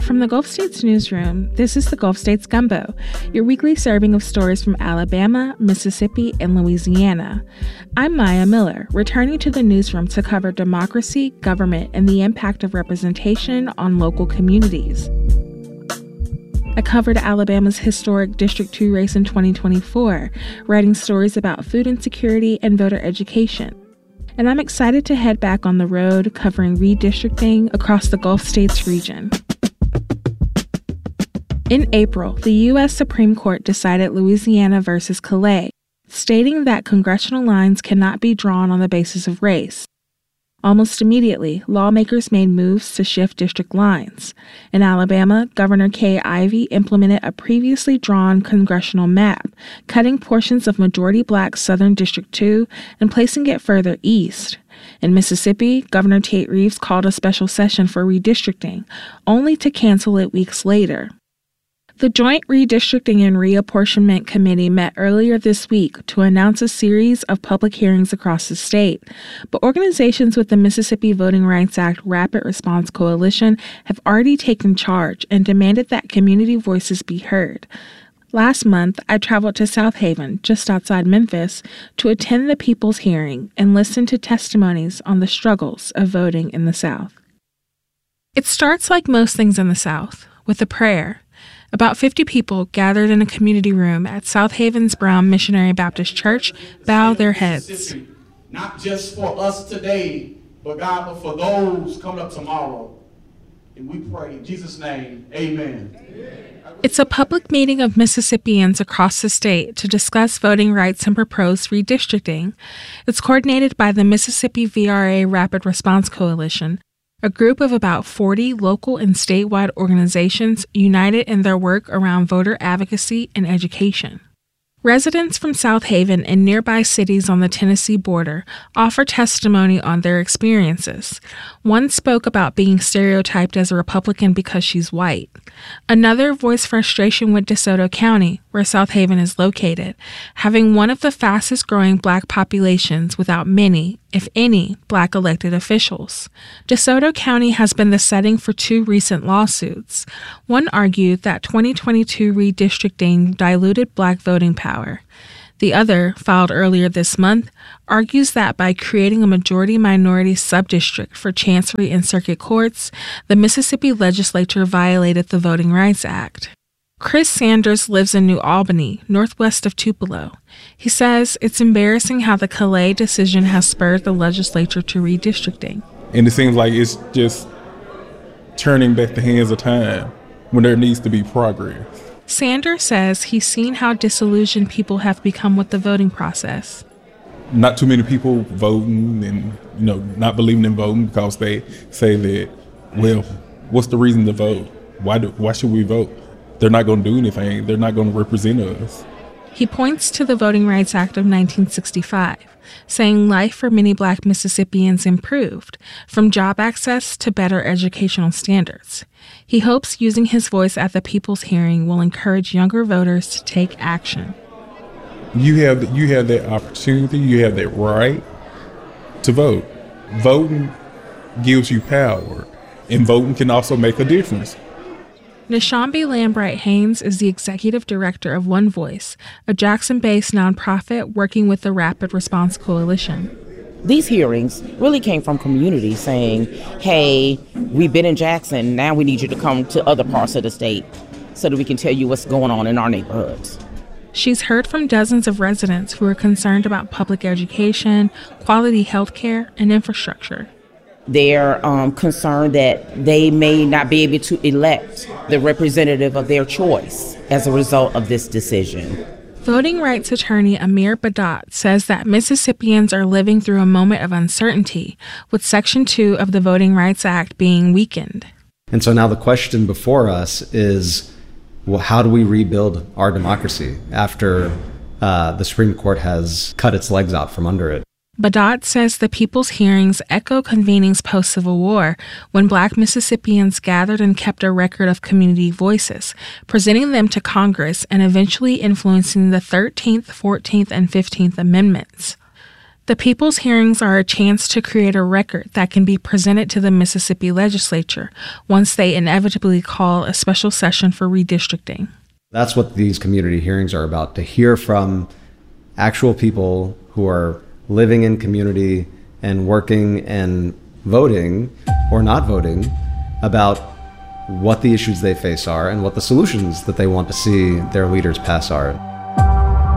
From the Gulf States newsroom, this is the Gulf States Gumbo, your weekly serving of stories from Alabama, Mississippi, and Louisiana. I'm Maya Miller, returning to the newsroom to cover democracy, government, and the impact of representation on local communities. I covered Alabama's historic District 2 race in 2024, writing stories about food insecurity and voter education. And I'm excited to head back on the road covering redistricting across the Gulf States region. In April, the U.S. Supreme Court decided Louisiana versus Calais, stating that congressional lines cannot be drawn on the basis of race. Almost immediately, lawmakers made moves to shift district lines. In Alabama, Governor Kay Ivey implemented a previously drawn congressional map, cutting portions of majority-black Southern District 2 and placing it further east. In Mississippi, Governor Tate Reeves called a special session for redistricting, only to cancel it weeks later. The Joint Redistricting and Reapportionment Committee met earlier this week to announce a series of public hearings across the state, but organizations with the Mississippi Voting Rights Act Rapid Response Coalition have already taken charge and demanded that community voices be heard. Last month, I traveled to South Haven, just outside Memphis, to attend the People's Hearing and listen to testimonies on the struggles of voting in the South. It starts like most things in the South, with a prayer. About 50 people gathered in a community room at South Haven's Brown Missionary Baptist Church bow their heads. Not just for us today, but God, but for those coming up tomorrow. And we pray in Jesus' name, amen. It's a public meeting of Mississippians across the state to discuss voting rights and propose redistricting. It's coordinated by the Mississippi VRA Rapid Response Coalition, a group of about 40 local and statewide organizations united in their work around voter advocacy and education. Residents from South Haven and nearby cities on the Tennessee border offer testimony on their experiences. One spoke about being stereotyped as a Republican because she's white. Another voiced frustration with DeSoto County, where South Haven is located, having one of the fastest growing Black populations without many, if any, Black elected officials. DeSoto County has been the setting for two recent lawsuits. One argued that 2022 redistricting diluted Black voting power. The other, filed earlier this month, argues that by creating a majority-minority subdistrict for Chancery and Circuit Courts, the Mississippi legislature violated the Voting Rights Act. Chris Sanders lives in New Albany, northwest of Tupelo. He says it's embarrassing how the Calais decision has spurred the legislature to redistricting. And it seems like it's just turning back the hands of time when there needs to be progress. Sanders says he's seen how disillusioned people have become with the voting process. Not too many people voting and, not believing in voting because they say that, well, what's the reason to vote? Why should we vote? They're not going to do anything. They're not going to represent us. He points to the Voting Rights Act of 1965, saying life for many Black Mississippians improved, from job access to better educational standards. He hopes using his voice at the People's Hearing will encourage younger voters to take action. You have that opportunity, you have that right to vote. Voting gives you power, and voting can also make a difference. Nishambi Lambright Haynes is the executive director of One Voice, a Jackson-based nonprofit working with the Rapid Response Coalition. These hearings really came from community saying, hey, we've been in Jackson, now we need you to come to other parts of the state so that we can tell you what's going on in our neighborhoods. She's heard from dozens of residents who are concerned about public education, quality health care, and infrastructure. They're concerned that they may not be able to elect the representative of their choice as a result of this decision. Voting rights attorney Amir Badat says that Mississippians are living through a moment of uncertainty, with Section 2 of the Voting Rights Act being weakened. And so now the question before us is, well, how do we rebuild our democracy after the Supreme Court has cut its legs out from under it? Badat says the People's Hearings echo convenings post-Civil War, when Black Mississippians gathered and kept a record of community voices, presenting them to Congress and eventually influencing the 13th, 14th, and 15th Amendments. The people's hearings are a chance to create a record that can be presented to the Mississippi legislature once they inevitably call a special session for redistricting. That's what these community hearings are about, to hear from actual people who are living in community and working and voting or not voting about what the issues they face are and what the solutions that they want to see their leaders pass are.